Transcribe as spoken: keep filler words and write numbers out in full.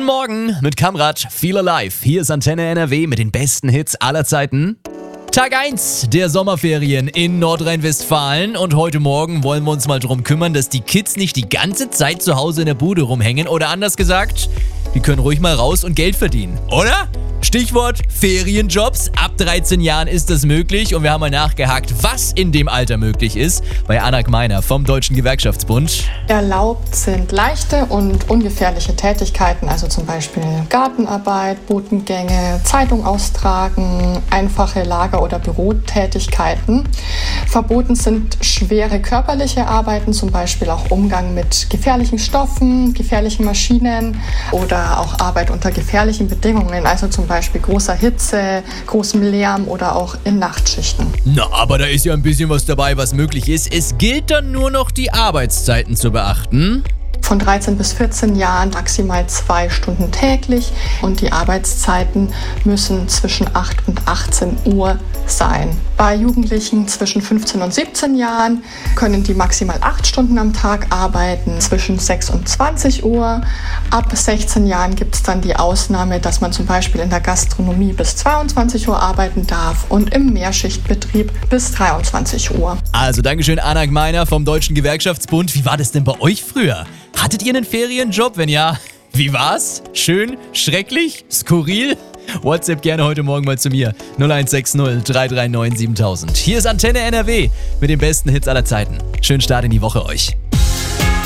Guten Morgen mit Kamrat, Feel Alive. Hier ist Antenne N R W mit den besten Hits aller Zeiten. Tag eins der Sommerferien in Nordrhein-Westfalen und heute Morgen wollen wir uns mal darum kümmern, dass die Kids nicht die ganze Zeit zu Hause in der Bude rumhängen oder anders gesagt, die können ruhig mal raus und Geld verdienen, oder? Stichwort Ferienjobs. Ab dreizehn Jahren ist das möglich und wir haben mal nachgehakt, was in dem Alter möglich ist, bei Anna Gmeiner vom Deutschen Gewerkschaftsbund. Erlaubt sind leichte und ungefährliche Tätigkeiten, also zum Beispiel Gartenarbeit, Botengänge, Zeitung austragen, einfache Lager- oder Bürotätigkeiten. Verboten sind schwere körperliche Arbeiten, zum Beispiel auch Umgang mit gefährlichen Stoffen, gefährlichen Maschinen oder auch Arbeit unter gefährlichen Bedingungen, also zum Beispiel großer Hitze, großem Lärm oder auch in Nachtschichten. Na, aber da ist ja ein bisschen was dabei, was möglich ist. Es gilt dann nur noch, die Arbeitszeiten zu beachten. Von dreizehn bis vierzehn Jahren maximal zwei Stunden täglich und die Arbeitszeiten müssen zwischen acht und achtzehn Uhr sein. Bei Jugendlichen zwischen fünfzehn und siebzehn Jahren können die maximal acht Stunden am Tag arbeiten, zwischen sechs und zwanzig Uhr. Ab sechzehn Jahren gibt es dann die Ausnahme, dass man zum Beispiel in der Gastronomie bis zweiundzwanzig Uhr arbeiten darf und im Mehrschichtbetrieb bis dreiundzwanzig Uhr. Also Dankeschön Anna Gmeiner vom Deutschen Gewerkschaftsbund. Wie war das denn bei euch früher? Hattet ihr einen Ferienjob? Wenn ja, wie war's? Schön? Schrecklich? Skurril? WhatsApp gerne heute Morgen mal zu mir. null eins sechs null drei drei neun siebentausend. Hier ist Antenne N R W mit den besten Hits aller Zeiten. Schönen Start in die Woche euch.